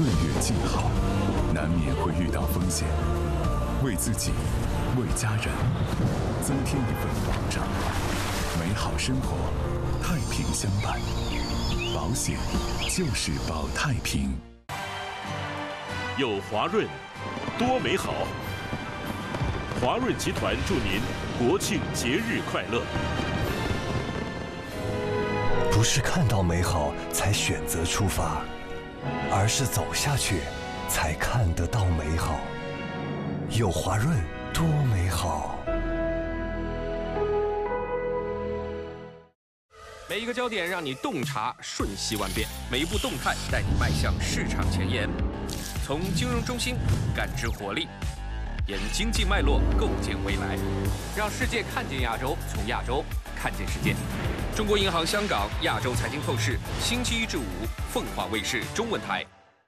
岁月静好，难免会遇到风险，为自己，为家人，增添一份保障。美好生活，太平相伴，保险就是保太平。 有华润，多美好。华润集团祝您国庆节日快乐。 不是看到美好才选择出发，而是走下去才看得到美好。有华润，多美好。 每一个焦点让你洞察瞬息万变，每一步动态带你迈向市场前沿。从金融中心感知活力，沿经济脉络构建未来，让世界看见亚洲，从亚洲看见世界。中国银行香港亚洲财经透视，星期一至五，凤凰卫视中文台。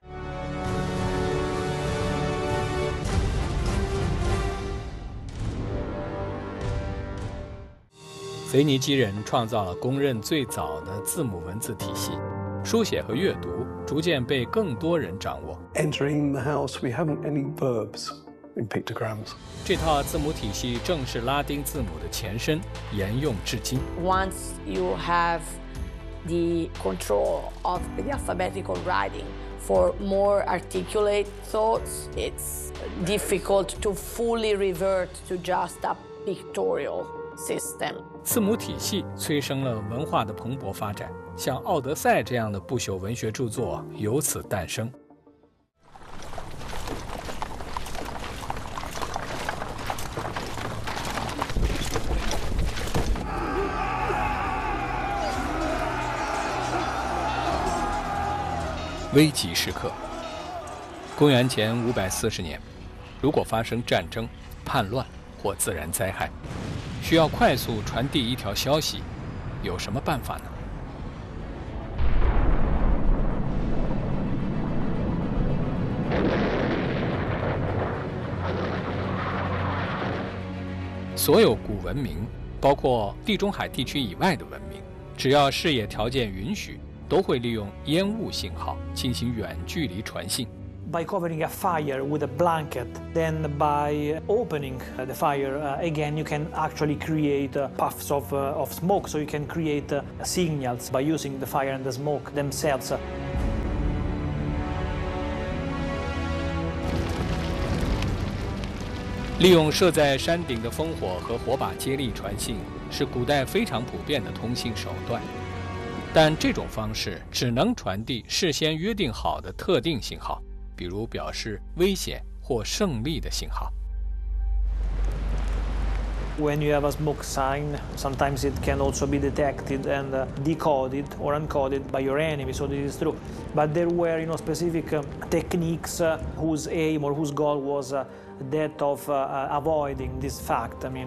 腓尼基人创造了公认最早的字母文字体系，书写和阅读逐渐被更多人掌握。 Entering the house, we haven't any verbs in pictograms. 这套字母体系正是拉丁字母的前身，沿用至今。 Once you have the control of the alphabetical writing for more articulate thoughts, it's difficult to fully revert to just a pictorial system. 字母体系催生了文化的蓬勃发展，像《奥德赛》这样的不朽文学著作由此诞生。危急时刻，公元前540年，如果发生战争、叛乱或自然灾害，需要快速传递一条消息，有什么办法呢？所有古文明，包括地中海地区以外的文明，只要视野条件允许，都会利用烟雾信号进行远距离传信。 By covering a fire with a blanket, then by opening the fire again, you can actually create puffs of smoke. So you can create signals by using the fire and the smoke themselves. 利用设在山顶的烽火和火把接力传信，是古代非常普遍的通信手段。但这种方式只能传递事先约定好的特定信号，比如表示危险或胜利的信号。 When you have a smoke sign, sometimes it can also be detected and decoded or uncoded by your enemy, so this is true. But there were, specific techniques whose aim or whose goal was that of avoiding this fact. I mean,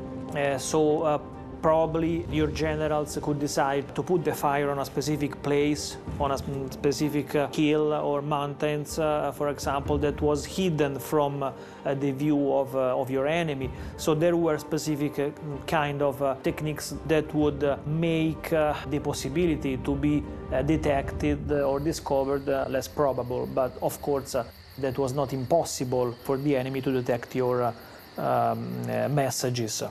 probably your generals could decide to put the fire on a specific place, on a specific hill or mountains, for example, that was hidden from the view of your enemy. So there were specific kind of techniques that would make the possibility to be detected or discovered less probable. But of course, that was not impossible for the enemy to detect your messages.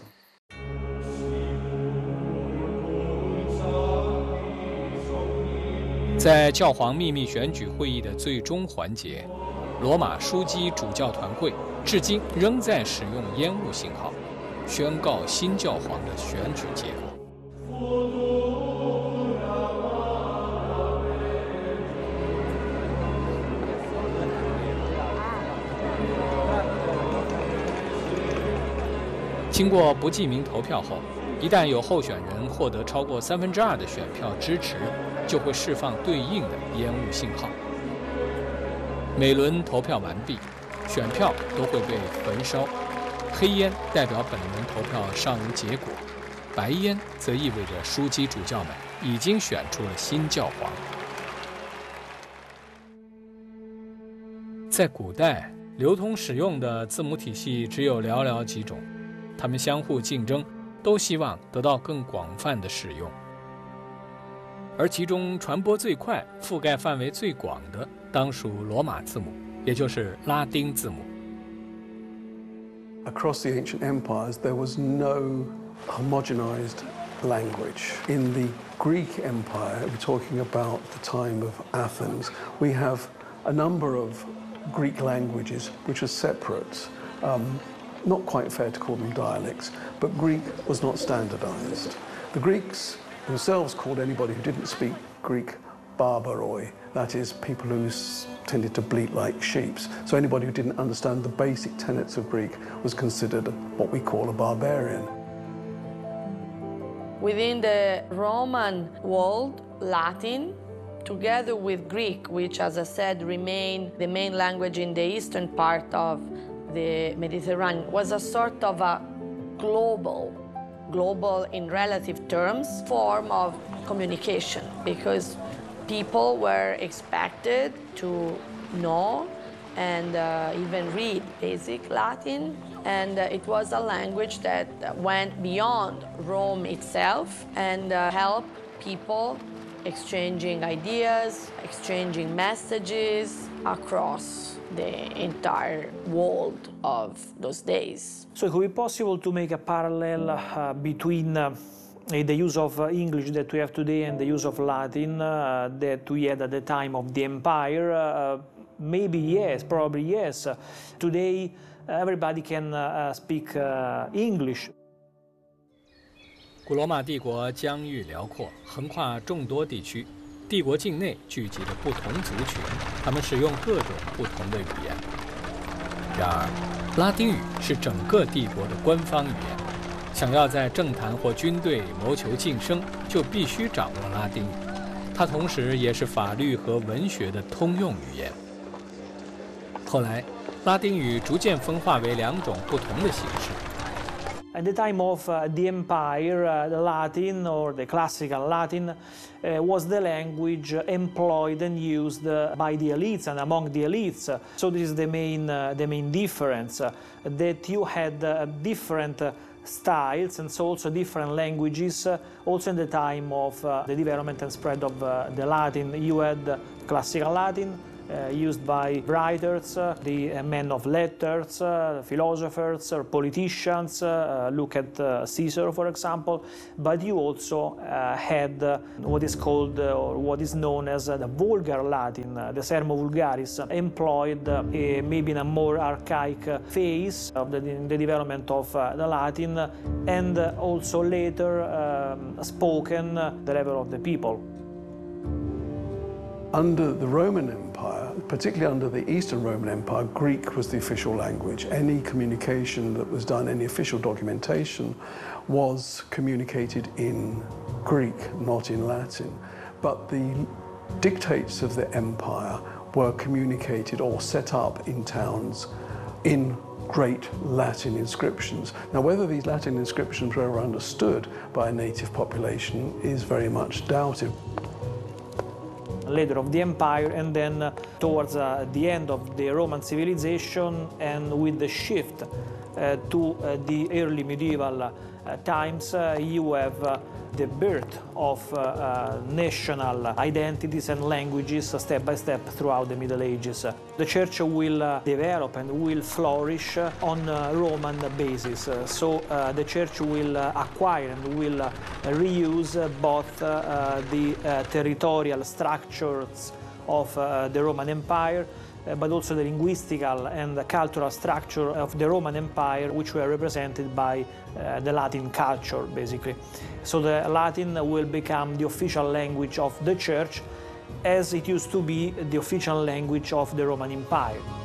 在教皇秘密选举会议的最终环节，罗马枢机主教团会至今仍在使用烟雾信号，宣告新教皇的选举结果。经过不记名投票后，一旦有候选人获得超过2/3的选票支持，就会释放对应的烟雾信号。每轮投票完毕，选票都会被焚烧，黑烟代表本轮投票尚无结果，白烟则意味着枢机主教们已经选出了新教皇。在古代，流通使用的字母体系只有寥寥几种，它们相互竞争，都希望得到更广泛的使用。 而其中传播最快、覆盖范围最广的，当属罗马字母，也就是拉丁字母。 Across the ancient empires, there was no homogenized language. In the Greek Empire, we're talking about the time of Athens, we have a number of Greek languages which are separate. Not quite fair to call them dialects, but Greek was not standardized. The Greeks themselves called anybody who didn't speak Greek barbaroi, that is, people who tended to bleat like sheep. So anybody who didn't understand the basic tenets of Greek was considered what we call a barbarian. Within the Roman world, Latin, together with Greek, which, as I said, remained the main language in the eastern part of the Mediterranean, was a sort of a global in relative terms, form of communication, because people were expected to know and even read basic Latin, and it was a language that went beyond Rome itself and helped people exchanging ideas, exchanging messages across the entire world of those days. So it could be possible to make a parallel between the use of English that we have today and the use of Latin that we had at the time of the empire. Maybe yes, probably yes. Today everybody can speak English. 古罗马帝国疆域辽阔，横跨众多地区，帝国境内聚集着不同族群，他们使用各种不同的语言。然而，拉丁语是整个帝国的官方语言，想要在政坛或军队谋求晋升，就必须掌握拉丁语。它同时也是法律和文学的通用语言。后来，拉丁语逐渐分化为两种不同的形式。 At the time of the empire, the Latin, or the classical Latin, was the language employed and used by the elites and among the elites. So this is the main difference, that you had different styles and so also different languages. Also in the time of the development and spread of the Latin, you had classical Latin, used by writers, the men of letters, philosophers, or politicians. Look at Caesar, for example. But you also had what is called or what is known as the vulgar Latin, the Sermo Vulgaris, employed maybe in a more archaic phase of the development of the Latin, and also later spoken at the level of the people. Under the Roman Empire, particularly under the Eastern Roman Empire, Greek was the official language. Any communication that was done, any official documentation, was communicated in Greek, not in Latin. But the dictates of the empire were communicated or set up in towns in great Latin inscriptions. Now, whether these Latin inscriptions were understood by a native population is very much doubted. Later of the empire, and then towards the end of the Roman civilization, and with the shift to the early medieval times, you have the birth of national identities and languages step by step throughout the Middle Ages. The Church will develop and will flourish on Roman basis. So the Church will acquire and will reuse both the territorial structures of the Roman Empire, but also the linguistical and the cultural structure of the Roman Empire, which were represented by the Latin culture, basically. So the Latin will become the official language of the Church, as it used to be the official language of the Roman Empire.